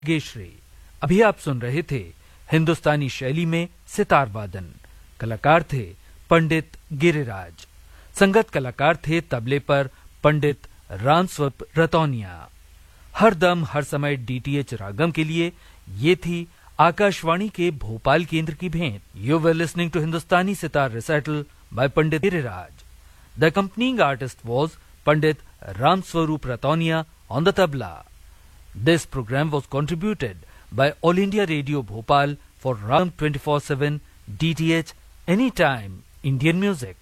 गेश्री। अभी आप सुन रहे थे हिंदुस्तानी शैली में सितार वादन। कलाकार थे पंडित गिरिराज। संगत कलाकार थे तबले पर पंडित रामस्वरूप रतौनिया। हर दम हर समय डीटीएच रागम के लिए ये थी आकाशवाणी के भोपाल केंद्र की भेंट। You were listening to Hindustani sitar recital bye Pandit Giriraj. The accompanying artist was Pandit Ramswarup Rataunia on the tabla. This program was contributed by All India Radio Bhopal for Ragam 24/7 DTH Anytime Indian Music.